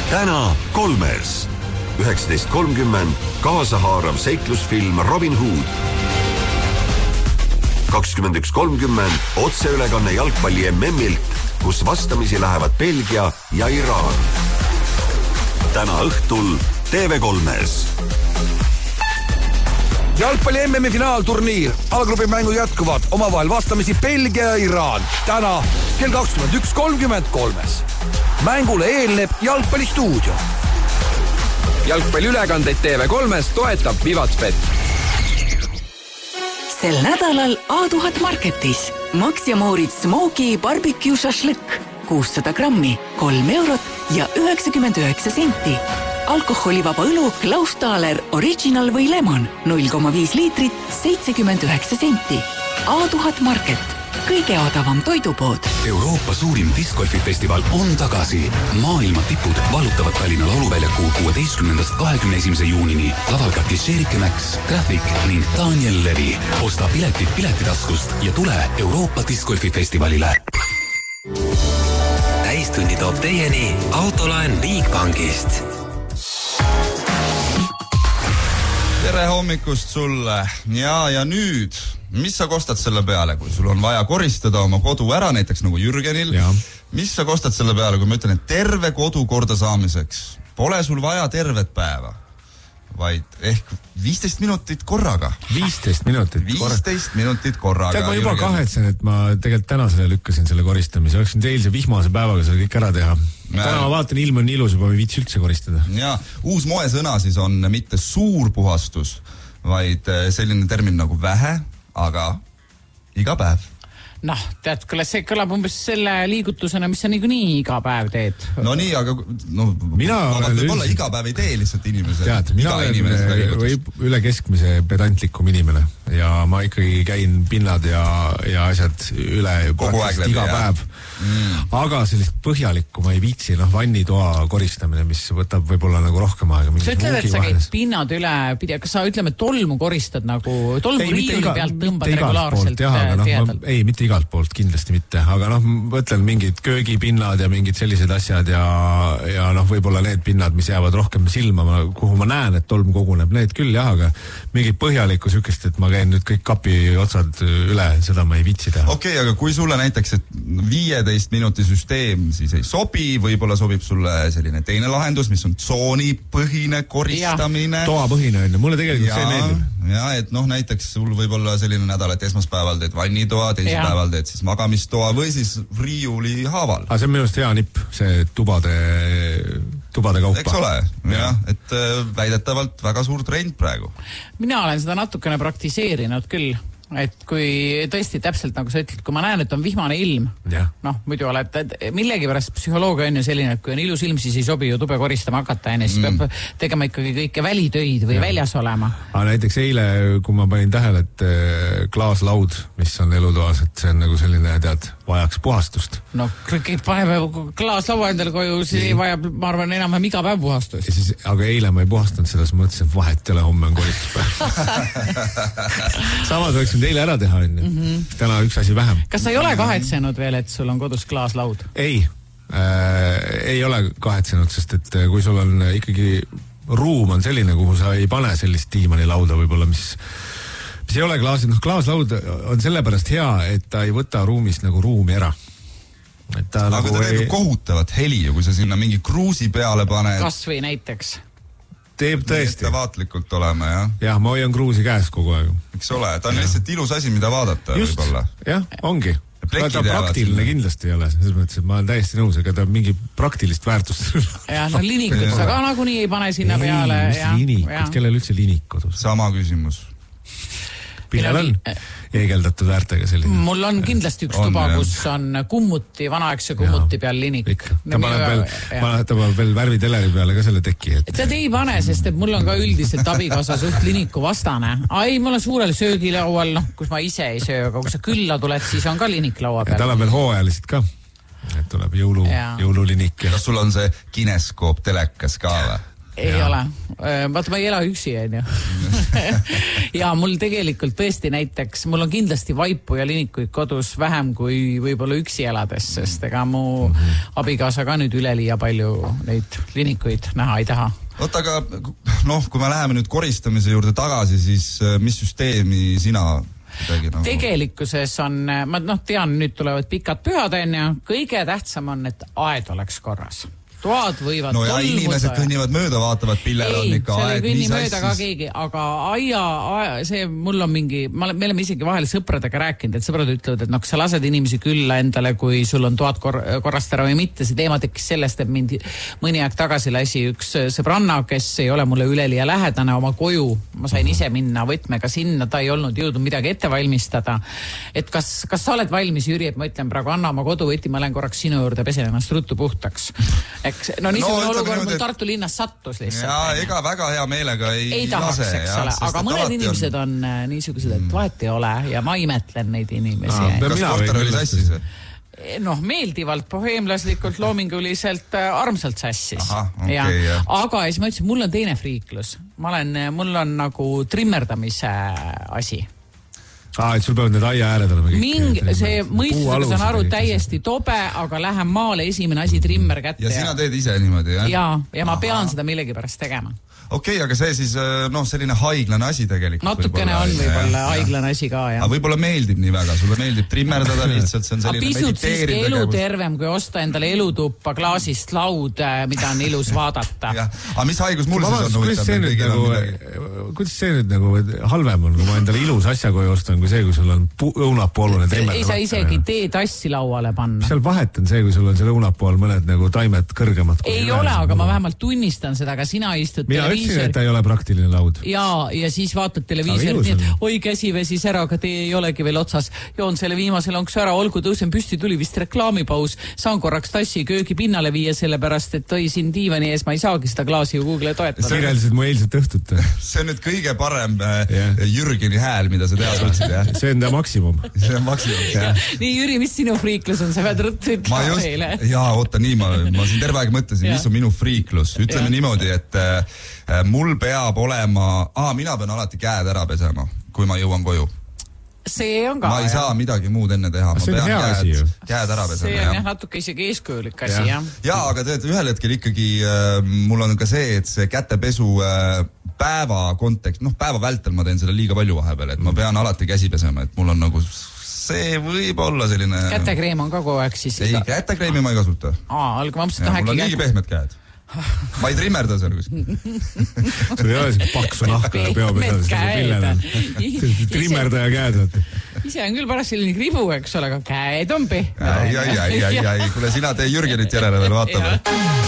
Täna kolmes. 19.30 kaasahaarav seiklusfilm Robin Hood. 21.30 otseülekanne jalgpalli MM-ilt, kus vastamisi lähevad Belgia ja Iraan. Täna õhtul TV3-s. Jalgpalli MM-i finaalturniir. Alagrupi mängu jätkuvad omavahel vastamisi Belgia ja Iraan. Täna kell 21.33. Mängule eelneb jalgpallistuudio. Jalgpalliülekandeid TV3-s toetab Vivatbet. Sel nädalal A1000 Marketis Max ja Moritz Smoky Barbecue Šašlõkk 600 grammi, 3 eurot ja 99 senti. Alkoholivaba õlu Klaus Thaler Original või Lemon 0,5 liitrit, 79 senti. A1000 Market, kõige odavam toidupood. Euroopa suurim discgolfifestival on tagasi. Maailma tipud valutavad Tallinna lauluväljaku 16.–21. juunini. Laval ka Klišeerike Max, Traffic ning Daniel Levi. Osta piletid piletitaskust ja tule Euroopa discgolfifestivalile. Täistunni toob teieni Autolaen Bigbankist. Tere hommikust sulle. Ja nüüd, mis sa kostad selle peale, kui sul on vaja koristada oma kodu ära, näiteks nagu Jürgenil? Ja. Mis sa kostad selle peale, kui ma ütlen, et terve kodu korda saamiseks pole sul vaja tervet päeva, vaid ehk 15 minutit korraga. 15 minutit korraga. Tead, ma juba kahetsen, et ma tegelikult tänasele lükkasin selle koristamise. Oleksin eilse vihmase päevaga selle kõik ära teha. Täna ma vaatan, ilm on ilus, juba ei viitsi üldse koristada. Ja, uus moesõna siis on mitte suur puhastus, vaid selline termin nagu vähe, aga iga päev. Noh, tead, see kõlab umbes selle liigutusena, mis sa niikuinii iga päev teed. No nii, aga võib-olla iga päev ei tee lihtsalt inimesed. Tead, mina olen üle keskmise pedantlikum inimene ja ma ikkagi käin pinnad ja asjad üle iga päev. Aga sellist põhjalikku ma ei viitsi, vannitoa koristamine, mis võtab võib-olla nagu rohkem aega. Sa ütled, et sa käid pinnad üle, kas sa ütleme tolmu koristad nagu, tolmu riiuli pealt tõmbad regulaarselt teadalt? Ei, mitte igalt poolt, kindlasti mitte, aga mõtlen mingid köögipinnad ja mingid sellised asjad ja võib-olla need pinnad, mis jäävad rohkem silma, kuhu ma näen, et tolm koguneb, need küll jah, aga mingid põhjalikku sükest, et ma käin nüüd kõik kapi otsad üle, seda ma ei viitsi teha. Okei, aga kui sulle näiteks, et 15 minuti süsteem siis ei sobi, võib-olla sobib sulle selline teine lahendus, mis on tsoonipõhine koristamine. Toapõhine on, mulle tegelikult see meeldib. Ja, et näiteks sul võib olla selline nädal, et esmaspäeval teed vannitoa, teisipäeval teed siis magamistoa või siis riiuli haaval. Aga see on minu arust hea nipp, see tubade kaupa. Eks ole, jah, et väidetavalt väga suur trend praegu. Mina olen seda natukene praktiseerinud küll. Et kui tõesti täpselt nagu sa ütled, kui ma näen, et on vihmane ilm, muidu oled, millegi pärast psühholoogia on ju selline, et kui on ilus ilm, siis ei sobi ju tube koristama hakata, siis peab tegema ikkagi kõike välitöid või väljas olema. Aga näiteks eile, kui ma panin tähele, et klaaslaud, mis on elutoas, et see on nagu selline, tead, vajaks puhastust. No, paneme klaaslaua endale koju, siis vajab, ma arvan, enam-vähem iga päev puhastust. Aga eile ma ei puhastanud seda, siis mõtlesin, et vahet ei ole, homme on koristuspäev. Samas võiks teile ära teha, täna üks asi vähem. Kas sa ei ole kahetsenud veel, et sul on kodus klaaslaud? Ei ole kahetsenud, sest et kui sul on ikkagi ruum on selline, kuhu sa ei pane sellist diimanilauda võib-olla, mis ei ole klaaslaud on sellepärast hea, et ta ei võta ruumist nagu ruumi ära. Aga ta teeb kohutavat heli, kui sa sinna mingi kruusi peale paned. Kas või näiteks? Teeb tõesti. Ettevaatlikult olema, jah? Jah, ma hoian kruusi käes kogu aeg. Eks ole, ta on lihtsalt ilus asi, mida vaadata võib-olla. Jah, ongi. Ta praktiline kindlasti ei ole, selles mõttes, et ma olen täiesti nõus, aga ta on mingi praktilist väärtust. Ja, linikut sa ka nagunii ei pane sinna peale. Linikut, kellel üldse linik kodus? Sama küsimus. Pinnal on eegeldatud väärtega selline. Mul on kindlasti üks tuba, kus on kummuti, vanaaegse kummuti peal linik. Ta paneb veel värviteleri peale ka selle teki. Ta ei pane, sest et mul on ka üldiselt abikaasa suht liniku vastane. Mul on suurel söögilaual, kus ma ise ei söö, aga kui sa külla tuled, siis on ka linik laua peal. Tal on veel hooajaliselt ka. Et tuleb jõululinik. Kas sul on see kineskoop telekas ka või? Ei ole. Vaata, ma ei ela üksi, on ju. Ja mul tegelikult tõesti näiteks, mul on kindlasti vaipu ja linikuid kodus vähem kui võib-olla üksi elades, sest ega mu abikaasa ka nüüd üleliia palju neid linikuid näha ei taha. Oota, aga kui me läheme nüüd koristamise juurde tagasi, siis mis süsteemi sina tegelikkuses on, ma tean, nüüd tulevad pikad pühad, kõige tähtsam on, et aed oleks korras. Toad võivad no ja inimesed kõnnivad mööda, vaatavad, pillel on ikka aed. Ei, see kõnni mööda ka keegi, aga see mul on mingi, me oleme isegi vahel sõpradega rääkinud, et sõbrad ütlevad, et kui sa lased inimesi külla endale, kui sul on toad korrast ära või mitte, see teema tekkis sellest, et mind mõni aeg tagasi lasi üks sõbranna, kes ei ole mulle üleliia lähedane oma koju, ma sain ise minna võtmega sinna, ta ei olnud jõudnud midagi ette valmistada. Et kas sa oled valmis, Jüri, et ma ütlen praegu, anna oma koduvõti, ma lähen korraks sinu juurde, pesen ennast ruttu puhtaks. Niisugune olukord mul Tartu linnas sattus lihtsalt. Ja ega väga hea meelega ei tahaks, lase. Eks ole, aga mõned inimesed on niisugused, et vahet ei ole ja ma imetlen neid inimesi. Kas korter oli sassis? Meeldivalt, boheemlaslikult, loominguliselt, armsalt sassis. Okay, aga siis ma ütlesin, mul on teine friiklus. Mul on nagu trimmerdamise asi. Et sul peavad need aia ääred olema see mõistusega saan aru täiesti tobe, aga lähen maale esimene asi trimmer kätte. Ja sina teed ise niimoodi, jah? Ja ma pean seda millegi pärast tegema. Okei, aga see siis selline haiglane asi tegelikult. Natukene on võib-olla haiglane asi ka, jah. Aga võib-olla meeldib nii väga, sulle meeldib trimmerdada lihtsalt, see on selline pisut siiski elutervem, kui osta endale elutuppa klaasist laud, mida on ilus vaadata. Aga mis haigus mul siis on? Kuidas see nüüd nagu halvem on, kui ma endale ilus asja koju ostan, kui see, kui sul on õunapoolune trimmerdada? Ei saa isegi teetassi lauale panna. Seal vahet on see, kui sul on seal õunapool mõned nagu taimed kõrgemad. Ei ole, aga ma vähemalt tunnistan seda, aga sina istud et ta ei ole praktiline laud. Ja siis vaatad televiisorit, nii et oi, käsi vesis ära, aga teie ei olegi veel otsas. Joon selle viimase lonksu ära, olgu tõusen püsti, tuli vist reklaamipaus. Saan korraks tassi köögi pinnale viia, sellepärast, et siin diivani ees ma ei saagi seda klaasi ju Google toetada. Kirjeldasid mu eilset õhtut. See on nüüd kõige parem Jürgeni hääl, mida sa teha võtsid, jah? See on ta maksimum. See on maksimum. Nii, Jüri, mis sinu friiklus on? Sa pead rõttu ütlema meile. Jaa, oota nii, ma siin terve aeg mõtlesin, mis on minu friiklus. Ütleme niimoodi, et mul peab olema, mina pean alati käed ära pesema, kui ma jõuan koju. See on ka, ma ei saa midagi muud enne teha, ma pean käed ära pesema. See on natuke isegi eeskujulik asi, jah. Jaa, aga tead, ühel hetkel ikkagi mul on ka see, et see kätepesu päeva kontekst, päeva vältel ma teen seda liiga palju vahepeal, et ma pean alati käsi pesema, et mul on nagu see võib olla selline... Kätekreem on ka kogu aeg siis? Ei, kätekreemi ma ei kasuta. Alga, ma mõtlesin, mul on liigi pehmed käed. Ma ei trimmerda seal kuskil. Sul ei ole paksu nahka ja peopesades trimmerda ja käed. Ise on küll pärast selline kribu, eks ole, aga käed on pehmed. Kuule, sina tee Jürgenit järele veel, vaatame.